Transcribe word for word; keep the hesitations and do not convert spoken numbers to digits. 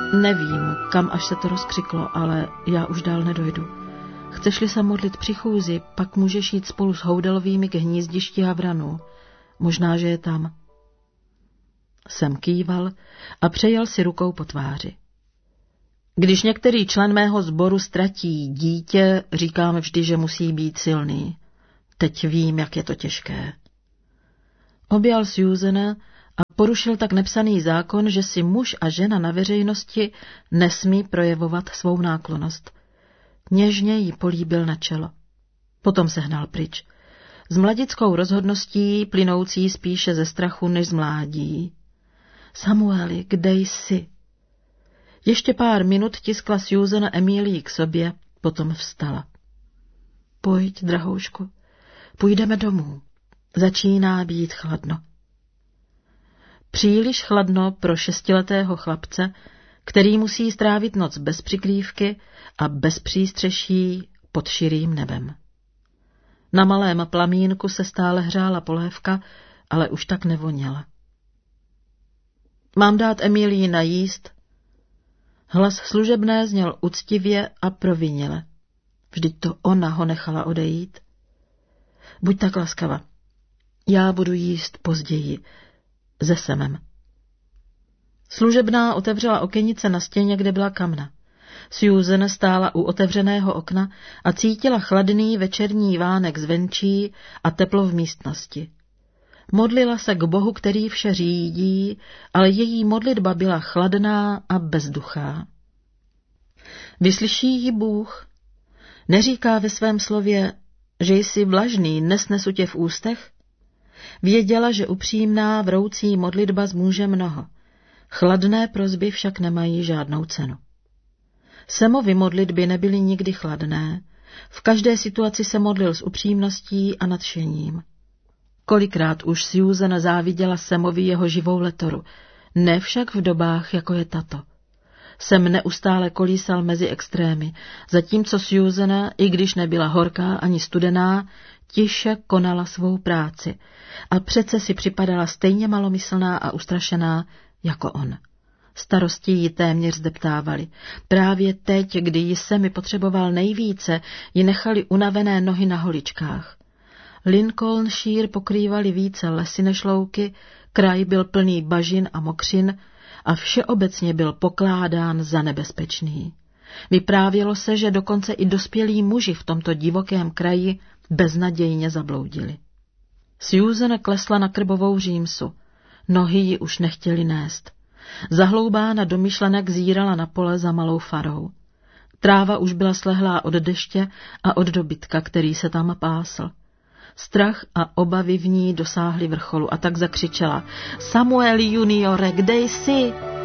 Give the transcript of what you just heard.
Nevím, kam až se to rozkřiklo, ale já už dál nedojdu. Chceš-li se modlit při chůzi, pak můžeš jít spolu s Houdelovými k hnízdišti havranů. Možná, že je tam. Jsem kýval a přejel si rukou po tváři. Když některý člen mého sboru ztratí dítě, říkám vždy, že musí být silný. Teď vím, jak je to těžké. Objal Susana a porušil tak nepsaný zákon, že si muž a žena na veřejnosti nesmí projevovat svou náklonnost. Něžně jí políbil na čelo. Potom se hnal pryč. S mladickou rozhodností, plynoucí spíše ze strachu než z mládí. Samueli, kde jsi? Ještě pár minut tiskla Susana Emílii k sobě, potom vstala. Pojď, drahoušku, půjdeme domů. Začíná být chladno. Příliš chladno pro šestiletého chlapce, který musí strávit noc bez přikrývky a bez přístřeší pod širým nebem. Na malém plamínku se stále hřála polévka, ale už tak nevoněla. Mám dát Emílii najíst? Hlas služebné zněl uctivě a provinile. Vždyť to ona ho nechala odejít. Buď tak laskava. Já budu jíst později, se semem. Služebná otevřela okenice na stěně, kde byla kamna. Susan stála u otevřeného okna a cítila chladný večerní vánek zvenčí a teplo v místnosti. Modlila se k Bohu, který vše řídí, ale její modlitba byla chladná a bezduchá. Vyslyší ji Bůh? Neříká ve svém slově, že jsi vlažný, nesnesu tě v ústech? Věděla, že upřímná, vroucí modlitba zmůže mnoho. Chladné prosby však nemají žádnou cenu. Semovy modlitby nebyly nikdy chladné. V každé situaci se modlil s upřímností a nadšením. Kolikrát už Susan záviděla Semovi jeho živou letoru, ne však v dobách, jako je tato. Sem neustále kolísal mezi extrémy, zatímco Susan, i když nebyla horká ani studená, tiše konala svou práci a přece si připadala stejně malomyslná a ustrašená jako on. Starosti ji téměř zdeptávali. Právě teď, kdy ji Semi potřeboval nejvíce, ji nechali unavené nohy na holičkách. Lincolnshire pokrývaly více lesy než louky, kraj byl plný bažin a mokřin a všeobecně byl pokládán za nebezpečný. Vyprávělo se, že dokonce i dospělí muži v tomto divokém kraji beznadějně zabloudili. Susan klesla na krbovou římsu. Nohy ji už nechtěly nést. Zahloubána do myšlenek zírala na pole za malou farou. Tráva už byla slehlá od deště a od dobytka, který se tam pásl. Strach a obavy v ní dosáhly vrcholu a tak zakřičela: Samueli juniore, kde jsi?